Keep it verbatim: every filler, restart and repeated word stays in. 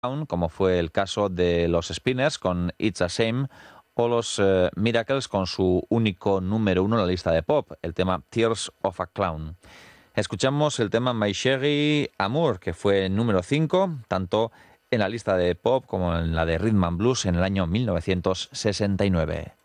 como fue el caso de los Spinners con It's a Shame, o los eh, Miracles con su único número uno en la lista de pop, el tema Tears of a Clown. Escuchamos el tema My Sherry Amour, que fue número cinco, tanto en la lista de pop como en la de Rhythm and Blues en el año mil novecientos sesenta y nueve.